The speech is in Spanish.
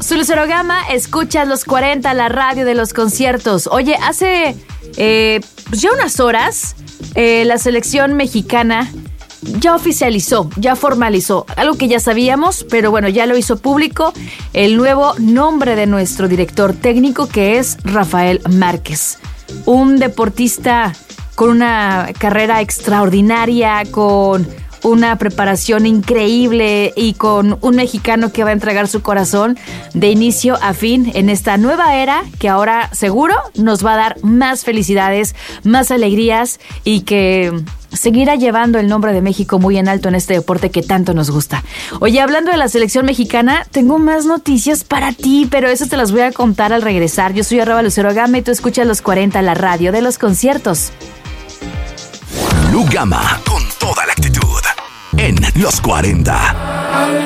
Soy Lucero Gama, escuchas los 40, la radio de los conciertos. Oye, hace pues ya unas horas la selección mexicana ya oficializó, ya formalizó, algo que ya sabíamos, pero bueno, ya lo hizo público, el nuevo nombre de nuestro director técnico, que es Rafael Márquez. Un deportista con una carrera extraordinaria, con una preparación increíble y con un mexicano que va a entregar su corazón de inicio a fin en esta nueva era que ahora seguro nos va a dar más felicidades, más alegrías y que seguirá llevando el nombre de México muy en alto en este deporte que tanto nos gusta. Oye, hablando de la selección mexicana, tengo más noticias para ti, pero eso te las voy a contar al regresar. Yo soy @LuceroGama y tú escuchas los 40, la radio de los conciertos. Lu Gama, con toda la actitud, en los 40.